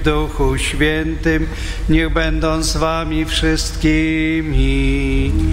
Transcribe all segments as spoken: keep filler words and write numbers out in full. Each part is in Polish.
Duchu Świętym, niech będą z wami wszystkimi.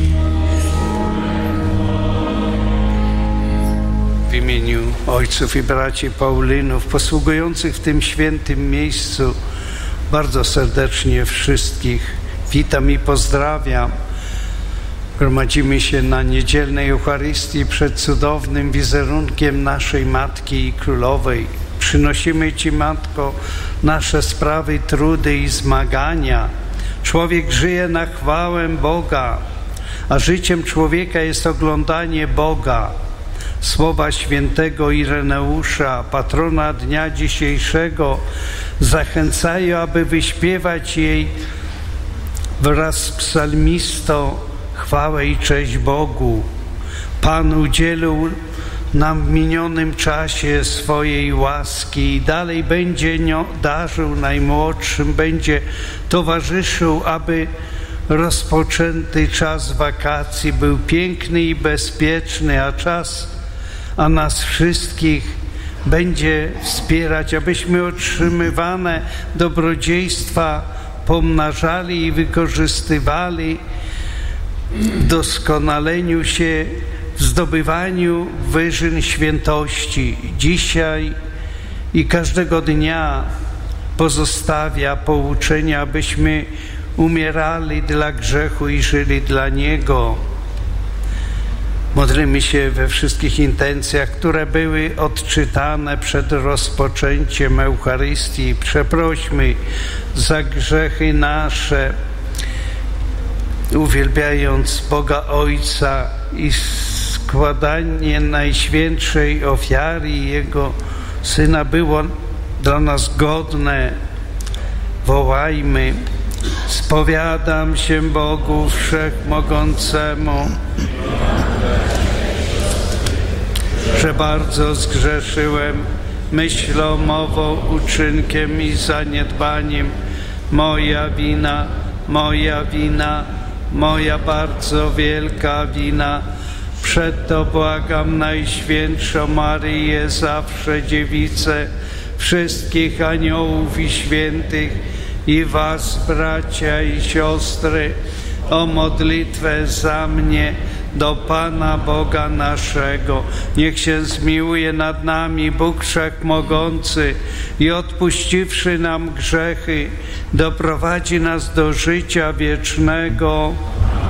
W imieniu ojców i braci Paulynów posługujących w tym świętym miejscu bardzo serdecznie wszystkich witam i pozdrawiam. Gromadzimy się na niedzielnej Eucharystii przed cudownym wizerunkiem naszej Matki i Królowej. Przynosimy Ci, Matko, nasze sprawy, trudy i zmagania. Człowiek żyje na chwałę Boga, a życiem człowieka jest oglądanie Boga. Słowa świętego Ireneusza, patrona dnia dzisiejszego, zachęcają, aby wyśpiewać jej wraz z psalmistą chwałę i cześć Bogu. Pan udzielił nam w minionym czasie swojej łaski i dalej będzie nią darzył najmłodszym, będzie towarzyszył, aby rozpoczęty czas wakacji był piękny i bezpieczny, a czas, a nas wszystkich będzie wspierać, abyśmy otrzymywane dobrodziejstwa pomnażali i wykorzystywali w doskonaleniu się, w zdobywaniu wyżyn świętości. Dzisiaj i każdego dnia pozostawia pouczenia, abyśmy umierali dla grzechu i żyli dla Niego. Modlimy się we wszystkich intencjach, które były odczytane przed rozpoczęciem Eucharystii. Przeprośmy za grzechy nasze, uwielbiając Boga Ojca i składanie najświętszej ofiary Jego Syna było dla nas godne. Wołajmy: spowiadam się Bogu Wszechmogącemu, że bardzo zgrzeszyłem myślą, mową, uczynkiem i zaniedbaniem. Moja wina, moja wina, moja bardzo wielka wina. Przeto błagam Najświętszą Maryję, zawsze Dziewicę, wszystkich aniołów i świętych i was, bracia i siostry, o modlitwę za mnie do Pana Boga naszego. Niech się zmiłuje nad nami Bóg Wszechmogący i odpuściwszy nam grzechy, doprowadzi nas do życia wiecznego.